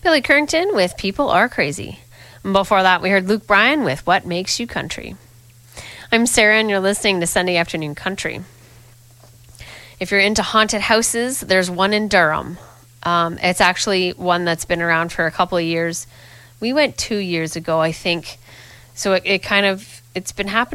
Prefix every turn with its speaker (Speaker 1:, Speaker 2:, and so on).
Speaker 1: Billy Currington with People Are Crazy. And before that, we heard Luke Bryan with What Makes You Country. I'm Sarah, and you're listening to Sunday Afternoon Country. If you're into haunted houses, there's one in Durham. It's actually one that's been around for a couple of years. We went 2 years ago, I think. So it's been happening